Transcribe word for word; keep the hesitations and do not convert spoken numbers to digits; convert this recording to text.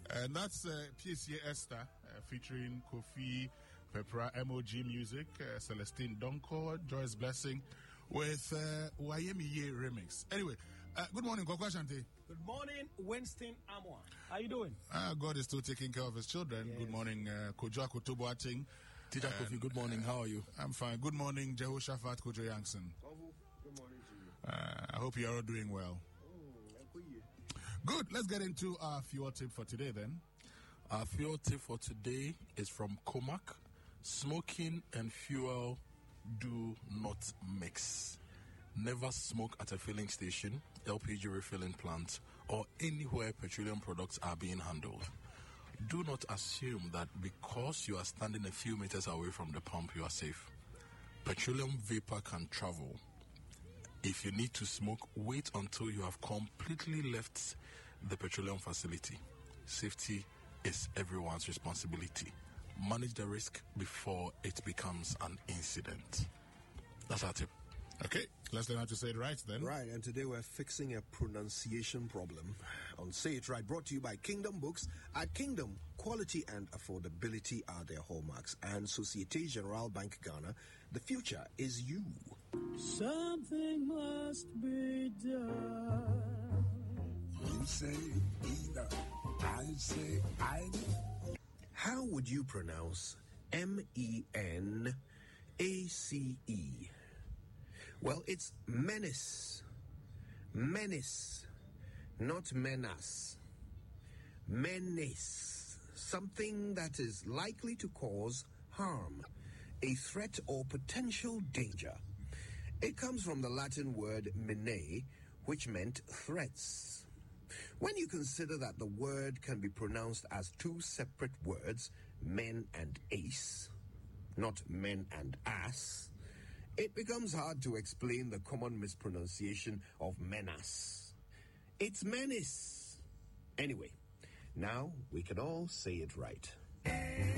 And that's uh, P C A Esther uh, featuring Kofi Pepra, M O G Music, uh, Celestine Donko, Joyce Blessing with uh, Wayemi Ye remix. Anyway, uh, good morning, Kwakwa Ashanti. Good morning, Winston Amwa. How you doing? Uh, God is still taking care of his children. Yes. Good morning, uh, Kojo Akotobo Ating. Teacher Kofi, good morning. How are you? I'm fine. Good morning, Jehoshaphat Kojo Yankson. Good morning to you. Uh, I hope you're all doing well. Good. Let's get into our fuel tip for today then. Our fuel tip for today is from Comac. Smoking and fuel do not mix. Never smoke at a filling station, L P G refilling plant, or anywhere petroleum products are being handled. Do not assume that because you are standing a few meters away from the pump, you are safe. Petroleum vapor can travel. If you need to smoke, wait until you have completely left the petroleum facility. Safety is everyone's responsibility. Manage the risk before it becomes an incident. That's our tip. Okay, let's learn how to say it right then. Right, and today we're fixing a pronunciation problem on Say It Right, brought to you by Kingdom Books. At Kingdom, quality and affordability are their hallmarks. And Societe Generale Bank Ghana, the future is you. Something must be done. You say either, I say either. How would you pronounce M E N A C E? Well, it's menace. Menace. Not menace. Menace. Something that is likely to cause harm. A threat or potential danger. It comes from the Latin word mene, which meant threats. When you consider that the word can be pronounced as two separate words, men and ace, not men and ass, it becomes hard to explain the common mispronunciation of menace. It's menace. Anyway, now we can all say it right.